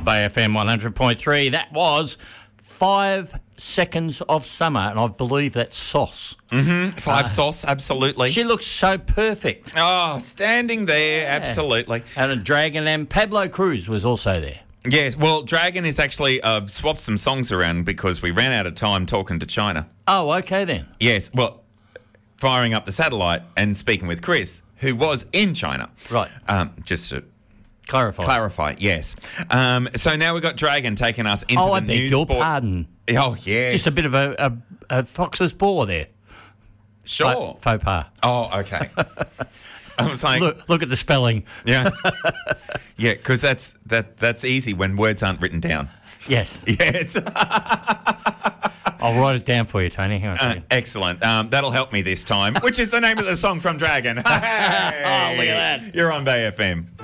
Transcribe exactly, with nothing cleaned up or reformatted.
Bay F M one hundred point three. That was Five Seconds of Summer, and I believe that's Sauce. Mm-hmm. Five uh, Sauce, absolutely. She looks so perfect. Oh, standing there, yeah. Absolutely. And a Dragon, and Pablo Cruz was also there. Yes, well, Dragon is actually uh, swapped some songs around because we ran out of time talking to China. Oh, okay then. Yes, well, firing up the satellite and speaking with Chris, who was in China. Right. Um, just to... Clarify. Clarify, yes. Um, so now we've got Dragon taking us into oh, the I new beg your sport. pardon. Oh, yes. Just a bit of a, a, a fox's paw there. Sure. F- faux pas. Oh, okay. I was like... Look, look at the spelling. Yeah. Yeah, because that's, that, that's easy when words aren't written down. Yes. Yes. I'll write it down for you, Tony. Hang on a second. Uh, excellent. Um, that'll help me this time, which is the name of the song from Dragon. Hey! Oh, look at that. You're on Bay F M.